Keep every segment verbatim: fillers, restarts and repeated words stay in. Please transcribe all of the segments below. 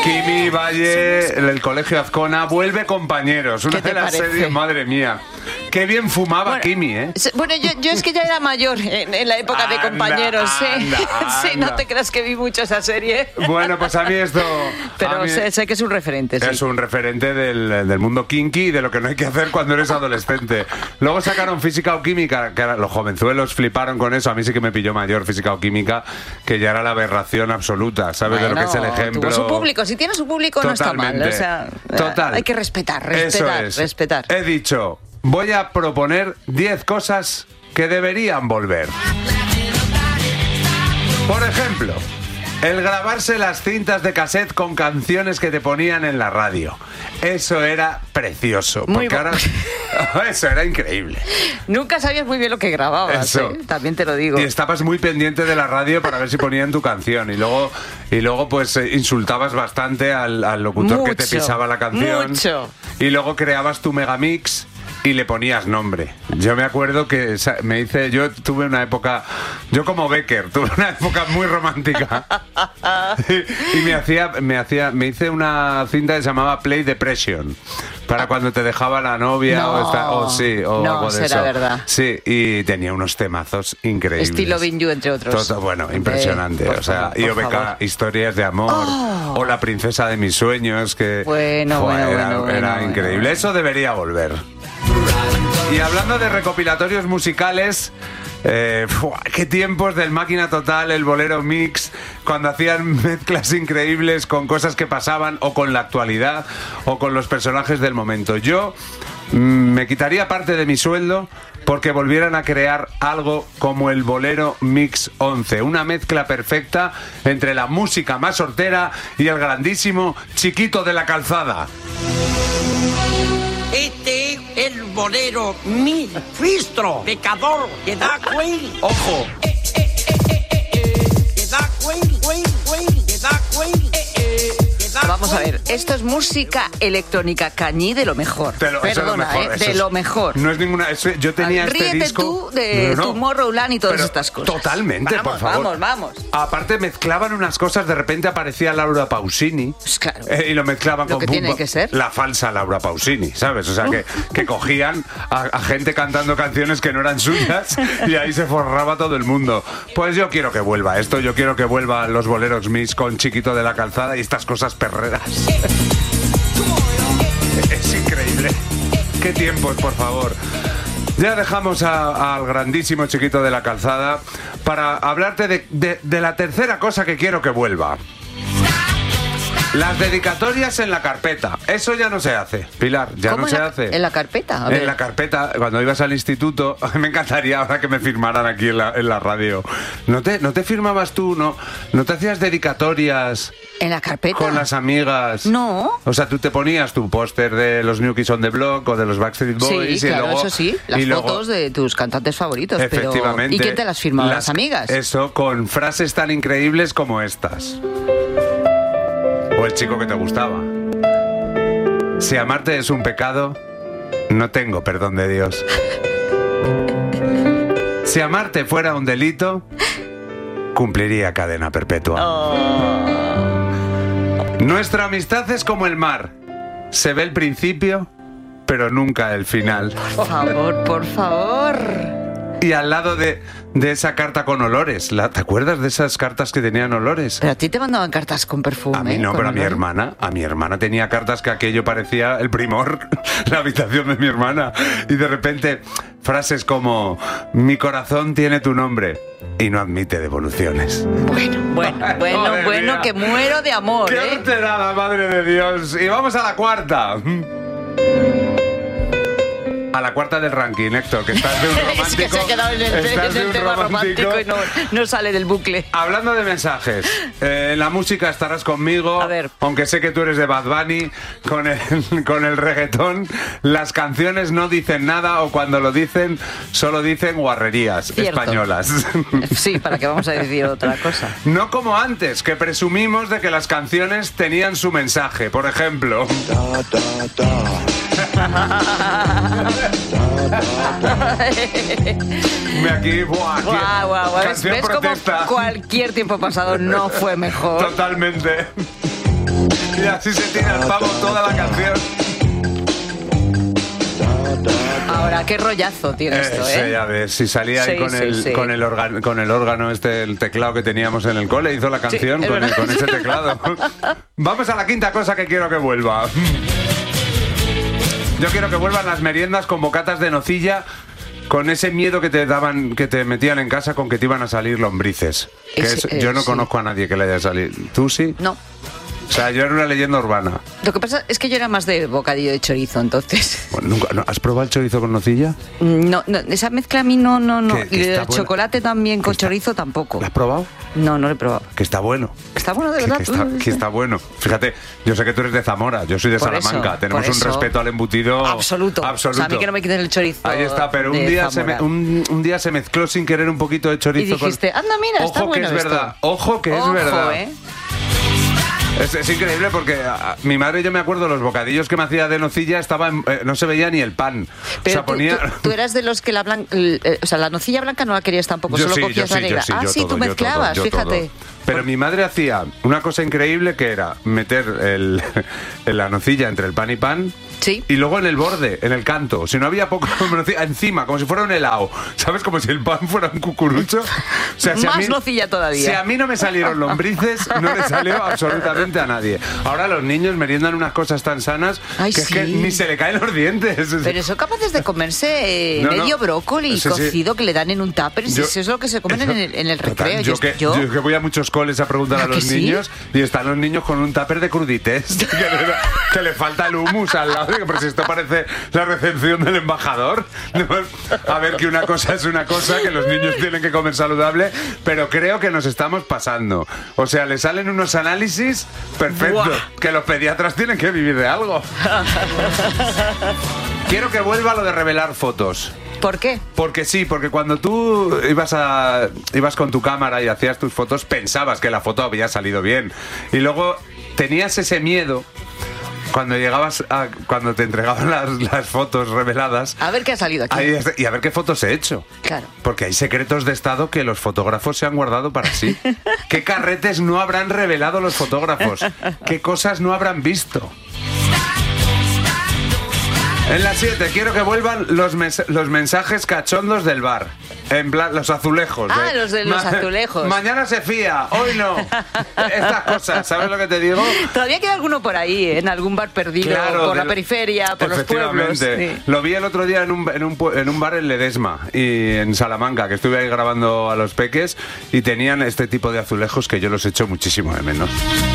Kimi Valle, el Colegio Azcona, vuelve Compañeros. Una de las series, madre mía. Qué bien fumaba bueno, Kimi, ¿eh? Bueno, yo, yo es que ya era mayor en, en la época anda, de Compañeros, ¿eh? anda, Sí, anda. no te creas que vi mucho esa serie. Bueno, pues a mí esto... Pero mí sé, sé que es un referente, sí. Es un referente del, del mundo kinky y de lo que no hay que hacer cuando eres adolescente. Luego sacaron Física o Química, que los jovenzuelos fliparon con eso. A mí sí que me pilló mayor Física o Química, que ya era la aberración absoluta, ¿sabes? Bueno, de lo que es el ejemplo. Tuvo su público. Si tiene su público, Totalmente. no está mal. O sea, Total. hay que respetar, respetar, Eso es. respetar. He dicho, voy a proponer diez cosas que deberían volver. Por ejemplo, el grabarse las cintas de cassette con canciones que te ponían en la radio. Eso era precioso. Muy porque ahora... Eso era increíble. Nunca sabías muy bien lo que grababas, Eso. ¿eh? También te lo digo. Y estabas muy pendiente de la radio para ver si ponían tu canción. Y luego, y luego pues eh, insultabas bastante al, al locutor Mucho, que te pisaba la canción. mucho. Y luego creabas tu megamix y le ponías nombre. Yo me acuerdo que me hice, yo tuve una época, yo como Becker, tuve una época muy romántica. y, y me hacía, me hacía, me hice una cinta que se llamaba Play Depression. Para cuando te dejaba la novia No. o, esta, o sí, o No, algo de será eso. verdad. Sí, y tenía unos temazos increíbles. Estilo Loving You, entre otros. Todo, bueno, impresionante. Eh, por o sea, favor, y por O B K, favor. Historias de Amor, Oh. o La Princesa de mis sueños, que Bueno, fue, bueno, era, bueno, era bueno, increíble. bueno. Eso debería volver. Y hablando de recopilatorios musicales, eh, ¡fua! Qué tiempos del Máquina Total, el Bolero Mix, cuando hacían mezclas increíbles con cosas que pasaban o con la actualidad o con los personajes del momento. Yo mm, me quitaría parte de mi sueldo porque volvieran a crear algo como el Bolero Mix once, una mezcla perfecta entre la música más hortera y el grandísimo Chiquito de la Calzada. Este es el bolero mi fistro, pecador, que da Queen. ¡Ojo! Eh, eh, eh, eh, eh, eh, que da Queen, Queen, Queen, que da Queen. Eh, eh, que da Vamos a Queen, ver, Queen. esto es música electrónica cañí de lo mejor. De lo, eso es lo Perdona, mejor, ¿eh? eso De es- lo mejor. No es ninguna. eso- yo tenía este Ríete disco. tú de No, no. Tomorrowland y todas Pero estas cosas. Totalmente, Vamos, por favor. vamos, vamos. Aparte mezclaban unas cosas, de repente aparecía Laura Pausini. Pues claro. eh, y lo mezclaban Lo con que pum, tiene pum, que ser. la falsa Laura Pausini, ¿sabes? O sea, que, que cogían a, a gente cantando canciones que no eran suyas y ahí se forraba todo el mundo. Pues yo quiero que vuelva esto, yo quiero que vuelvan los boleros mix con Chiquito de la Calzada y estas cosas perreras. Es increíble. Qué tiempos, por favor. Ya dejamos a- al grandísimo Chiquito de la Calzada para hablarte de, de- de la tercera cosa que quiero que vuelva. Las dedicatorias en la carpeta. Eso ya no se hace, Pilar, ya ¿Cómo no en se la- hace. en la carpeta? A ver. En la carpeta, cuando ibas al instituto, me encantaría ahora que me firmaran aquí en la, en la radio. ¿No te, ¿No te firmabas tú? ¿No, no te hacías dedicatorias ¿En la carpeta? con las amigas? No. O sea, tú te ponías tu póster de los New Kids on the Block o de los Backstreet Boys Sí, y claro, luego... eso sí. Las y luego- fotos de tus cantantes favoritos. Pero... Efectivamente. ¿Y quién te las firmaba? ¿Las, Las- amigas? Eso, con frases tan increíbles como estas. O el chico que te gustaba. Si amarte es un pecado, no tengo perdón de Dios. Si amarte fuera un delito, cumpliría cadena perpetua. Oh. Nuestra amistad es como el mar. Se ve el principio, pero nunca el final. Por favor, por favor. Y al lado de, de esa carta con olores, la, ¿te acuerdas de esas cartas que tenían olores? Pero a ti te mandaban cartas con perfume. A mí no, con pero a mi olor. hermana, a mi hermana tenía cartas que aquello parecía el primor, la habitación de mi hermana. Y de repente, frases como, mi corazón tiene tu nombre y no admite devoluciones. Bueno, bueno, bueno, Madre bueno, mía. que muero de amor, ¡Qué ¿eh? horterada, madre de Dios! Y vamos a la cuarta. A la cuarta del ranking, Héctor, que estás de un romántico. Es que se ha quedado en el, estás en de el un tema romántico y no, no sale del bucle. Hablando de mensajes, eh, la música estarás conmigo, A ver. aunque sé que tú eres de Bad Bunny, con el, con el reggaetón, las canciones no dicen nada o cuando lo dicen, solo dicen guarrerías Cierto. españolas. Sí, para que vamos a decir otra cosa. No como antes, que presumimos de que las canciones tenían su mensaje. Por ejemplo... Me aquí, buah, aquí, Guau, guau, guau. ¿Ves, canción ves cómo protesta. cualquier tiempo pasado no fue mejor? Totalmente. Y así se tira el pavo toda la canción. Ahora, qué rollazo tiene esto, Sí, ¿eh? a ver, si salía ahí Sí, con, sí, el, sí. Con, el órgano, con el órgano este, el teclado que teníamos en el cole, hizo la canción es con, el- verdad. con ese teclado. Vamos a la quinta cosa que quiero que vuelva. Yo quiero que vuelvan las meriendas con bocatas de nocilla, con ese miedo que te daban, que te metían en casa con que te iban a salir lombrices. Que Ese, es- eh, yo no sí. conozco a nadie que le haya salido. ¿Tú sí? No. O sea, yo era una leyenda urbana. Lo que pasa es que yo era más de bocadillo de chorizo, entonces. Bueno, ¿nunca, no, ¿has probado el chorizo con nocilla? No, no, esa mezcla a mí no, no, no. Que- que Y está el buena. chocolate también con está- chorizo tampoco. ¿Lo has probado? No, no lo he probado. Que está bueno. Está bueno, de Que, verdad. que está, tú- que está bueno. Fíjate, yo sé que tú eres de Zamora, yo soy de Por Salamanca. eso, Tenemos por un eso. respeto al embutido Absoluto. absoluto. O sea, a mí que no me quiten el chorizo. Ahí está, pero un de día, se me- Zamora. un, un día se mezcló sin querer un poquito de chorizo. Y dijiste, con... anda, mira, Ojo está bueno que es esto. verdad, ojo que es Ojo, verdad. ¿eh? Es, es increíble porque a, a- mi madre, yo me acuerdo, los bocadillos que me hacía de nocilla estaba en- eh, no se veía ni el pan. Pero o sea, tú, ponía... tú- tú eras de los que la blanca, o sea, la nocilla blanca no la querías tampoco, Yo solo sí, yo cogías sí, la yo negra. sí, ah, yo sí, todo, tú yo mezclabas, todo, yo fíjate. todo. Pero mi madre hacía una cosa increíble que era meter el, la nocilla entre el pan y pan. Sí. Y luego en el borde, en el canto. Si no había poco, nocilla, encima, como si fuera un helado. ¿Sabes? Como si el pan fuera un cucurucho. O sea, si a Más mí- nocilla todavía. Si a mí no me salieron lombrices, no le salió absolutamente a nadie. Ahora los niños meriendan unas cosas tan sanas Ay, que es sí. que ni se le caen los dientes. Pero son capaces de comerse eh, No, no. medio brócoli Sí, sí. cocido que le dan en un tupper. Si Yo- eso es lo que se comen en el, en el Total, recreo. yo, que, yo que voy a muchos coles a preguntar ¿A a los que sí? niños y están los niños con un tupper de crudités que, le, que le falta el humus al lado. Digo, pero si esto parece la recepción del embajador. A ver, que una cosa es una cosa, que los niños tienen que comer saludable, pero creo que nos estamos pasando. O sea, le salen unos análisis perfectos, Buah. que los pediatras tienen que vivir de algo. Quiero que vuelva lo de revelar fotos. ¿Por qué? Porque sí, porque cuando tú ibas a ibas con tu cámara y hacías tus fotos, pensabas que la foto había salido bien. Y luego tenías ese miedo cuando llegabas a, cuando te entregaban las, las fotos reveladas. A ver qué ha salido aquí. Ahí es- y a ver qué fotos he hecho. Claro. Porque hay secretos de Estado que los fotógrafos se han guardado para sí. ¿Qué carretes no habrán revelado los fotógrafos? ¿Qué cosas no habrán visto? En la siete, quiero que vuelvan los, mes- los mensajes cachondos del bar. En plan, los azulejos. Ah, los de los azulejos. Mañana se fía, hoy no. Estas cosas, ¿sabes lo que te digo? Todavía queda alguno por ahí, ¿eh? En algún bar perdido, por de la lo- periferia, por los pueblos. Efectivamente. Sí. Lo vi el otro día en un, en, un, pue- en un bar en Ledesma y en Salamanca, que estuve ahí grabando a los peques y tenían este tipo de azulejos que yo los echo muchísimo de menos.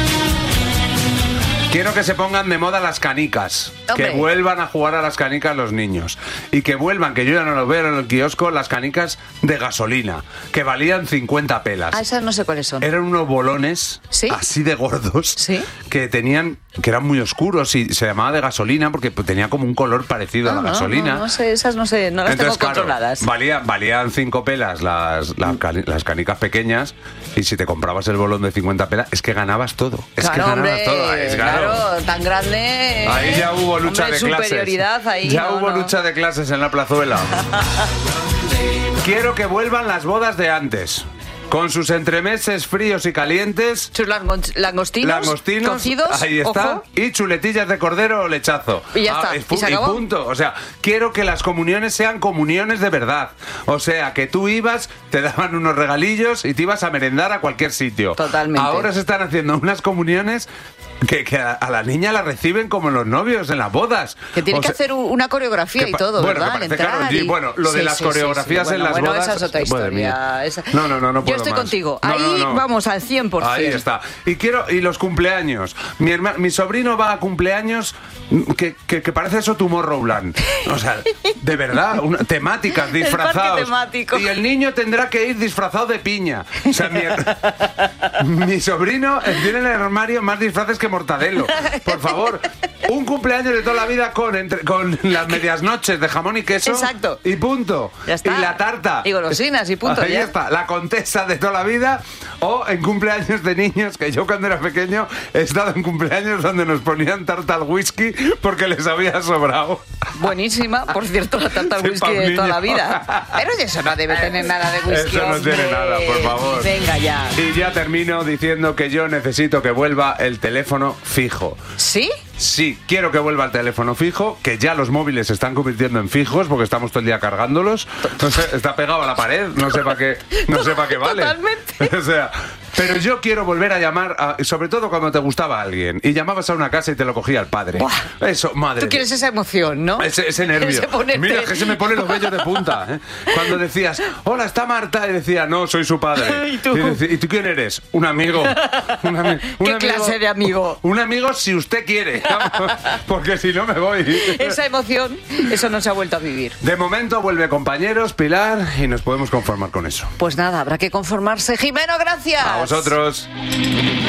Quiero que se pongan de moda las canicas. Hombre. Que vuelvan a jugar a las canicas los niños. Y que vuelvan, que yo ya no lo veo en el kiosco, las canicas de gasolina. Que valían cincuenta pelas. Ah, esas no sé cuáles son. Eran unos bolones ¿Sí? así de gordos ¿Sí? que tenían, que eran muy oscuros y se llamaba de gasolina porque pues, tenía como un color parecido a Ah, la no, gasolina. No, no sé, esas no sé, no las Entonces, tengo claro, controladas. valían, valían cinco pelas las, las, cani- las canicas pequeñas y si te comprabas el bolón de cincuenta pelas es que ganabas todo. Es que Claro, ganabas hombre, todo. Es, claro. claro, tan grande. Ahí ya hubo lucha Hombre, de clases. superioridad ahí. Ya no, hubo no. lucha de clases en la plazuela. Quiero que vuelvan las bodas de antes. Con sus entremeses fríos y calientes. Sus langon- langostinos, Langostinos, cocidos, ahí está, ojo. y chuletillas de cordero o lechazo. Y ya está, es ¿y se pu- acabó? punto. O sea, quiero que las comuniones sean comuniones de verdad. O sea, que tú ibas, te daban unos regalillos y te ibas a merendar a cualquier sitio. Totalmente. Ahora se están haciendo unas comuniones que, que a, a la niña la reciben como los novios en las bodas. Que tiene O que sea, hacer u- una coreografía que y pa- todo, bueno, ¿verdad? que Al parece entrar Karol G. y- Bueno, lo de Sí, las sí, sí, coreografías sí. en Bueno, las bueno, bodas. esa es otra madre mía. historia. Esa- No, no, no, no Yo puedo estoy más. contigo. No, Ahí no, no. vamos al cien por ciento. Ahí está. Y quiero y los cumpleaños. Mi herma- mi sobrino va a cumpleaños que, que, que parece eso Tomorrowland. O sea, de verdad, una- temáticas, parque disfrazados. temático. Y el niño tendrá que ir disfrazado de piña. O sea, mi, her- mi sobrino tiene en el armario más disfraces que Mortadelo. Por favor, Un cumpleaños de toda la vida con, entre, con las medias noches de jamón y queso. Exacto. Y punto. Ya está. Y la tarta. Y golosinas y punto. Ahí ya está. La contesa de toda la vida. O en cumpleaños de niños, que yo cuando era pequeño he estado en cumpleaños donde nos ponían tarta al whisky porque les había sobrado. Buenísima, por cierto, la tarta al Sí, whisky pa' un de toda niño. la vida. Pero eso no debe tener nada de whisky. Eso no hombre. tiene nada, por favor. Venga ya. Y ya termino diciendo que yo necesito que vuelva el teléfono fijo. ¿Sí? Sí, quiero que vuelva el teléfono fijo, que ya los móviles se están convirtiendo en fijos porque estamos todo el día cargándolos. No sé, está pegado a la pared, no sé para qué, no sé para qué vale. Totalmente. O sea, pero yo quiero volver a llamar, a- sobre todo cuando te gustaba alguien y llamabas a una casa y te lo cogía el padre. Buah. Eso, madre. Tú quieres esa emoción, ¿no? Ese, ese nervio. Ese ponerte- Mira, que se me ponen los vellos de punta. ¿eh? Cuando decías, hola, está Marta, y decía, no, soy su padre. ¿Y tú? Y, decía, ¿y tú quién eres? Un amigo. Un ami- un ¿Qué amigo- clase de amigo? Un amigo si usted quiere. Porque si no me voy. Esa emoción, eso no se ha vuelto a vivir. De momento vuelve compañeros, Pilar, y nos podemos conformar con eso. Pues nada, habrá que conformarse. Jimeno, gracias. A vosotros.